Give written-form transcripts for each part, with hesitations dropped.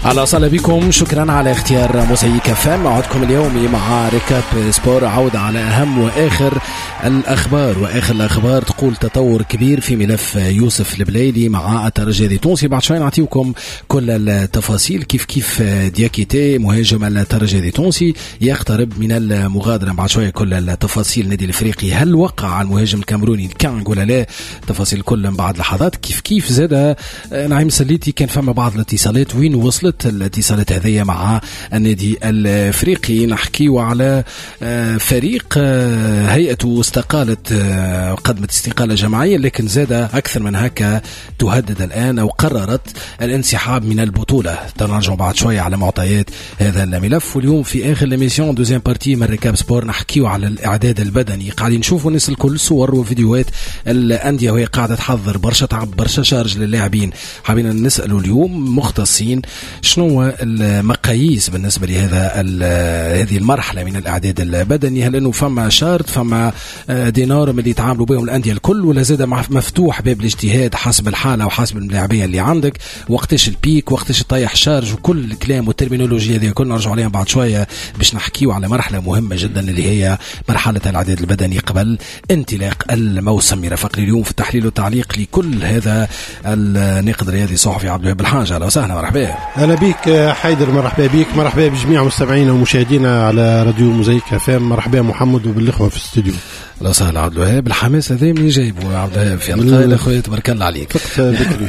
أهلا وسهلا بكم، شكرا على اختيار موزايك فام. موعدكم اليومي مع ريكاب سبور، عودة على أهم وآخر الأخبار. وآخر الأخبار تقول تطور كبير في ملف يوسف البلايلي مع الترجي التونسي. بعد شوي نعطيكم كل التفاصيل كيف دياكيتي مهاجم الترجي التونسي يقترب من المغادرة. بعد شوي كل التفاصيل. النادي الافريقي هل وقع على المهاجم الكاميروني كانغ ولا لا؟ تفاصيل كل بعد لحظات. كيف زاد نعيم سليتي كان فما بعض الاتصالات، وين وصلت الاتصالات هذه مع النادي الافريقي؟ نحكيو على فريق هيئته استقالت، قدمت استقالة جماعية، لكن زاد أكثر من هكا تهدد الآن أو قررت الانسحاب من البطولة. تنرجع بعد شوية على معطيات هذا الملف. واليوم في آخر لميسيون دوزيام بارتي من ريكاب سبور نحكيو على الإعداد البدني. قاعدين نشوفوا الناس الكل صور وفيديوهات الأندية وهي قاعدة تحضر برشا تعب برشا شارج للاعبين. حابين نسألوا اليوم مختصين شنو المقاييس بالنسبة لهذا هذه المرحلة من الإعداد البدني؟ هل أنه فما شرط، فما دينار من اللي يتعاملوا بهم الأندية الكل، ولا زاد مفتوح باب الاجتهاد حسب الحالة وحسب اللاعبية اللي عندك؟ وقتش البيك، وقتش طيح شارج، وكل الكلام والترمينولوجيا هذه كل نرجع عليها بعد شوية باش نحكيو على مرحلة مهمة جدا اللي هي مرحلة الإعداد البدني قبل انطلاق الموسم. يرافق لي اليوم في التحليل والتعليق لكل هذا الناقد الرياضي صحفي عبد الوهاب الحاج. أهلا وسهلا، مرحبا. أهلا بك حيدر، مرحبا بك، مرحبا بجميع مستمعينا ومشاهدينا على راديو موزايك فام. مرحبا محمد وبالإخوة في الاستوديو. أهلا وسهلا عبد الوهاب. الحماس هذا منين جايبه عبد الوهاب؟ في القائل أخويا تبارك الله عليك. فقط بكري.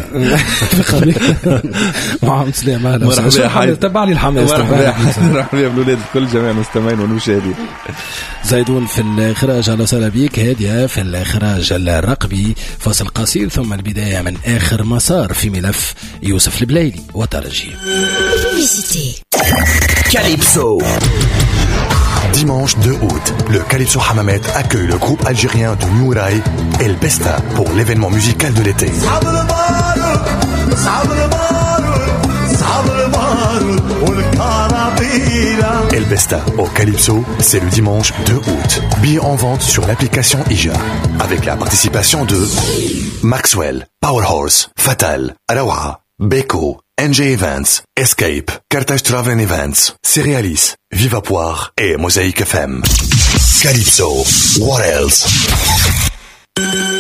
محمد سلام. أهلا وسهلا حيدر، تبع لي الحماس. مرحبا بالولاد الكل جميع المستمعين والمشاهدين. زيدون في الإخراج. أهلا وسهلا بك. هادية في الإخراج الرقمي. فاصل قصير ثم البداية من آخر مسار في ملف يوسف البلايلي وترجي. Calypso. Dimanche 2 août, le Calypso Hammamet accueille le groupe algérien de New Rai El Besta pour l'événement musical de l'été. El Besta au Calypso, c'est le dimanche 2 août. Billets en vente sur l'application IJA, avec la participation de Maxwell, Powerhorse, Fatal, Arawa, Beko, NJ Events, Escape, Carthage Travel Events, Cerealis, Viva Poire et Mosaïque FM. Calypso, what else?